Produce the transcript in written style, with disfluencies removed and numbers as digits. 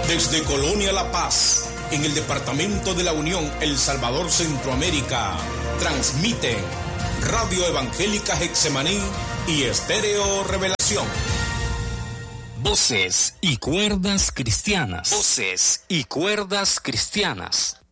Desde Colonia La Paz, en el departamento de la Unión, El Salvador, Centroamérica, transmiten Radio Evangélica Getsemaní y Estéreo Revelación. Voces y cuerdas cristianas. Voces y cuerdas cristianas.